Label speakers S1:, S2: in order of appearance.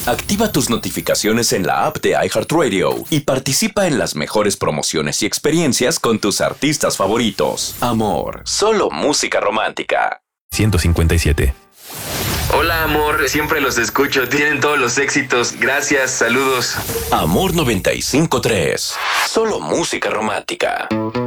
S1: Activa tus notificaciones en la app de iHeartRadio y participa en las mejores promociones y experiencias con tus artistas favoritos. Amor, solo música romántica.
S2: 157.
S3: Hola, amor, siempre los escucho, tienen todos los éxitos. Gracias, saludos.
S1: Amor 95.3, solo música romántica.